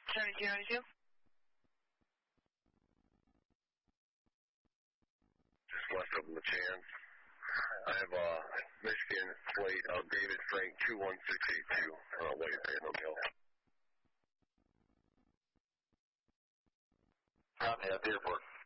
7292. Just west of Lachance. I have a Michigan plate of David Frank 21682 on a way to Random Hill. At the airport.